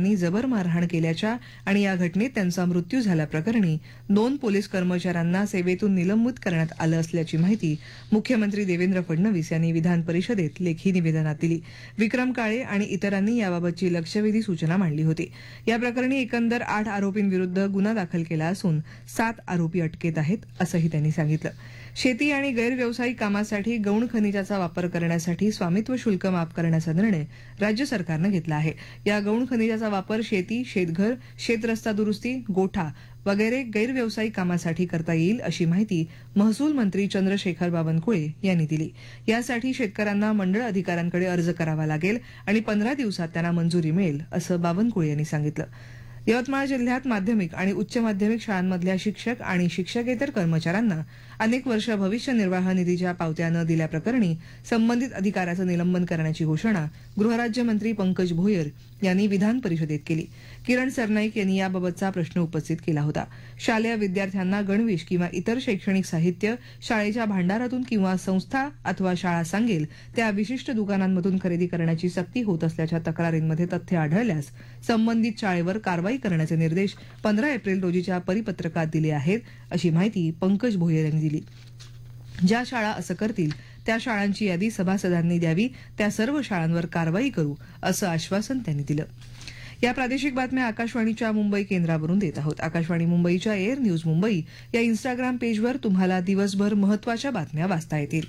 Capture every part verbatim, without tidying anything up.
कर्मचाऱ्यांनी जबर मारहाण केल्याच्या आणि या घटनेत त्यांचा मृत्यू झाल्याप्रकरणी दोन पोलीस कर्मचाऱ्यांना सेवेतून निलंबित करण्यात आलं असल्याची माहिती मुख्यमंत्री देवेंद्र फडणवीस यांनी विधान परिषदेत लेखी निवेदनात दिली. विक्रम काळे आणि इतरांनी याबाबतची लक्षवेधी सूचना मांडली होती. या प्रकरणी एकंदर आठ आरोपींविरुद्ध गुन्हा दाखल केला असून सात आरोपी अटकेत आहेत असंही त्यांनी सांगितलं. शेती आणि गैरव्यवसायिक कामासाठी गौण खनिजाचा वापर करण्यासाठी स्वामित्व शुल्क माफ करण्याचा निर्णय राज्य सरकारनं घेतला आहे. या गौण खनिजाचा वापर शेती, शेतघर, शेतरस्ता दुरुस्ती, गोठा वगैरे गैरव्यवसायिक कामासाठी करता येईल अशी माहिती महसूल मंत्री चंद्रशेखर बावनकुळे यांनी दिली. यासाठी शेतकऱ्यांना मंडळ अधिकाऱ्यांकडे अर्ज करावा लागेल आणि पंधरा दिवसात त्यांना मंजुरी मिळेल असं बावनकुळे यांनी सांगितलं. यवतमाळ जिल्ह्यात माध्यमिक आणि उच्च माध्यमिक शाळांमधल्या शिक्षक आणि शिक्षकेतर कर्मचाऱ्यांना अनेक वर्ष भविष्य निर्वाह निधीच्या पावत्या न दिल्याप्रकरणी संबंधित अधिकाऱ्याचं निलंबन करण्याची घोषणा गृहराज्यमंत्री पंकज भोयर यांनी विधान परिषदेत केली. किरण सरनाईक यांनी याबाबतचा प्रश्न उपस्थित केला होता. शालेय विद्यार्थ्यांना गणवेश किंवा इतर शैक्षणिक साहित्य शाळेच्या भांडारातून किंवा संस्था अथवा शाळा सांगेल त्या विशिष्ट दुकानांमधून खरेदी करण्याची सक्ती होत असल्याच्या तक्रारींमध्ये तथ्य आढळल्यास संबंधित शाळेवर कारवाई करण्याचे निर्देश पंधरा एप्रिल रोजीच्या परिपत्रकात दिले आहेत अशी माहिती पंकज भोयर यांनी दिली. ज्या शाळा असं करतील त्या शाळांची यादी सभासदांनी द्यावी, त्या सर्व शाळांवर कारवाई करू असं आश्वासन त्यांनी दिलं. या प्रादेशिक बातम्या आकाशवाणीच्या मुंबई केंद्रावरून देत आहोत. आकाशवाणी मुंबईच्या एअर न्यूज मुंबई या इन्स्टाग्राम पेजवर तुम्हाला दिवसभर महत्त्वाच्या बातम्या वाचता येतील.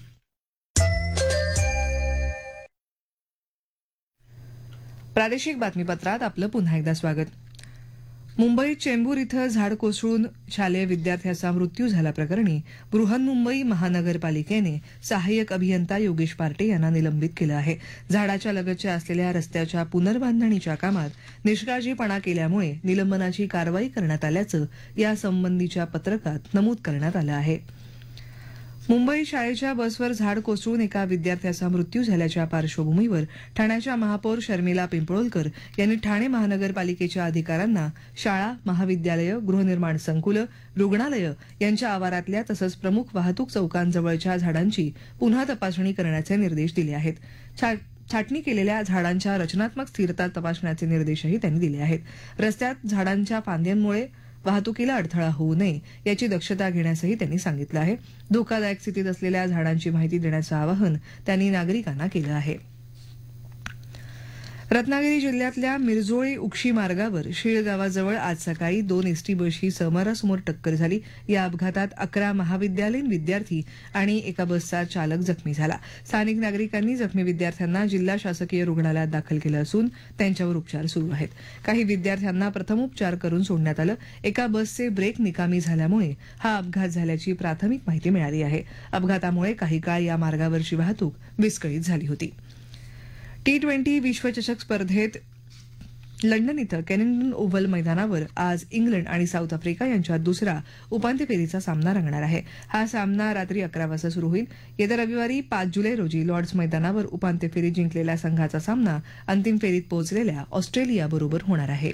प्रादेशिक बातमीपत्रात आपलं पुन्हा एकदा स्वागत. मुंबईत चेंबूर इथं झाड कोसळून शालेय विद्यार्थ्याचा मृत्यू झाल्याप्रकरणी बृहन्मुंबई महानगरपालिकेने सहाय्यक अभियंता योगेश पार्टे यांना निलंबित केलं आहे. झाडाच्या लगतच्या असलेल्या रस्त्याच्या पुनर्बांधणीच्या कामात निष्काळजीपणा केल्यामुळे निलंबनाची कारवाई करण्यात आल्याचं यासंबंधीच्या पत्रकात नमूद करण्यात आलं आहे. मुंबई शाळेच्या बसवर झाड कोसळून एका विद्यार्थ्याचा मृत्यू झाल्याच्या पार्श्वभूमीवर ठाण्याच्या महापौर शर्मिला पिंपळोलकर यांनी ठाणे महानगरपालिकेच्या अधिकाऱ्यांना शाळा, महाविद्यालयं, गृहनिर्माण संकुलं, रुग्णालयं यांच्या आवारातल्या तसंच प्रमुख वाहतूक चौकांजवळच्या झाडांची पुन्हा तपासणी करण्याचे निर्देश दिले आहेत. छाटणी केलेल्या झाडांच्या रचनात्मक स्थिरता तपासण्याचे निर्देशही त्यांनी दिले आहेत. रस्त्यात झाडांच्या फांद्यांमुळे वाहतुकीला अडथळा होऊ नये याची दक्षता घेण्यासही त्यांनी सांगितलं आहे. धोकादायक स्थितीत असलेल्या झाडांची माहिती देण्याचं आवाहन त्यांनी नागरिकांना केलं आहे. रत्नागिरी जिल्ह्यातल्या मिरजोळी उक्षी मार्गावर शीळ गावाजवळ आज सकाळी दोन एसटी बसची समोरासमोर टक्कर झाली. या अपघातात अकरा महाविद्यालयीन विद्यार्थी आणि एका बसचा चालक जखमी झाला. स्थानिक नागरिकांनी जखमी विद्यार्थ्यांना जिल्हा शासकीय रुग्णालयात दाखल केलं असून त्यांच्यावर उपचार सुरू आहेत. काही विद्यार्थ्यांना प्रथमोपचार करून सोडण्यात आलं. एका बसचे ब्रेक निकामी झाल्यामुळे हा अपघात झाल्याची प्राथमिक माहिती मिळाली आहे. अपघातामुळे काही काळ या मार्गावरची वाहतूक विस्कळीत झाली होती. टी ट्वेंटी विश्वचषक स्पर्धेत लंडन इथं केनिंग्टन ओव्हल मैदानावर आज इंग्लंड आणि साऊथ आफ्रिका यांच्यात दुसरा उपांत्य फेरीचा सामना रंगणार आहे. हा सामना रात्री अकरा वाजता सुरू होईल. येत्या रविवारी पाच जुलै रोजी लॉर्ड्स मैदानावर उपांत्य फेरीत जिंकलेल्या संघाचा सामना अंतिम फेरीत पोहोचलेल्या ऑस्ट्रेलियाबरोबर होणार आहे.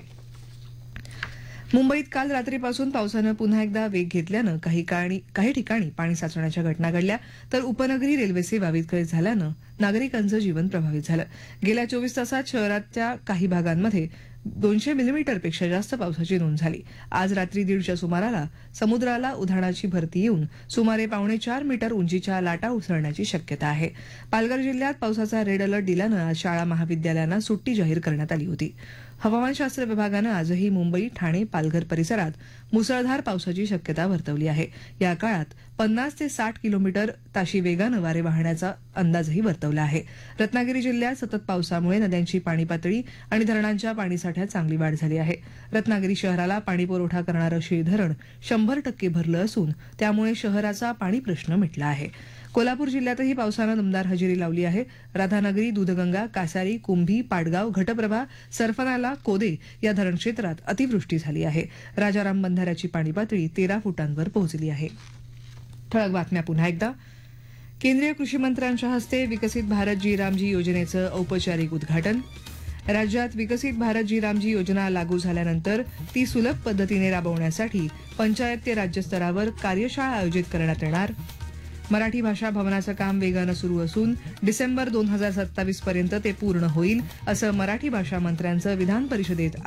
मुंबईत काल रात्रीपासून पावसानं पुन्हा एकदा वेग घेतल्यानं काही काही ठिकाणी पाणी साचण्याच्या घटना घडल्या तर उपनगरी रेल्वे सेवा विस्कळीत झाल्यानं नागरिकांचं जीवन प्रभावित झालं. गेल्या चोवीस तासात शहराच्या काही भागांमध्ये दोनशे मिलीमीटरपेक्षा जास्त पावसाची नोंद झाली. आज रात्री दीडच्या सुमाराला समुद्राला उधाणाची भरती येऊन सुमारे पावणे चार मीटर उंचीच्या लाटा उसळण्याची शक्यता आहे. पालघर जिल्ह्यात पावसाचा रेड अलर्ट दिल्यानं आज शाळा महाविद्यालयांना सुट्टी जाहीर करण्यात आली होती. हवामानशास्त्र विभागानं आजही मुंबई, ठाणे, पालघर परिसरात मुसळधार पावसाची शक्यता वर्तवली आहे. या काळात पन्नास ते साठ किलोमीटर ताशी वेगानं वारे वाहण्याचा अंदाजही वर्तवला आहे. रत्नागिरी जिल्ह्यात सतत पावसामुळे नद्यांची पाणी पातळी आणि धरणांच्या पाणीसाठ्यात चांगली वाढ झाली आहे. रत्नागिरी शहराला पाणीपुरवठा करणारं शीळ धरण शंभर टक्के भरलं असून त्यामुळे शहराचा पाणी प्रश्न मिटला आहे. कोल्हापूर जिल्ह्यातही पावसानं दमदार हजेरी लावली आहे. राधानगरी, दूधगंगा, कासारी, कुंभी, पाडगाव, घटप्रभा, सरफनाला, कोदे या धरणक्षेत्रात अतिवृष्टी झाली आहे. राजाराम बंधाऱ्याची पाणी पातळी तेरा फुटांवर पोहोचली आहे. ठळक बातम्या पुन्हा एकदा. केंद्रीय कृषी मंत्र्यांच्या हस्ते विकसित भारत जी रामजी योजनेचं औपचारिक उद्घाटन. राज्यात विकसित भारत जी रामजी योजना लागू झाल्यानंतर ती सुलभ पद्धतीने राबवण्यासाठी पंचायत ते राज्यस्तरावर कार्यशाळा आयोजित करण्यात येणार. मराठी भाषा भवनाचं काम वेगानं सुरू असून डिसेंबर दोन हजार सत्तावीस पर्यंत ते पूर्ण होईल असं मराठी भाषा मंत्र्यांचं विधान परिषदेत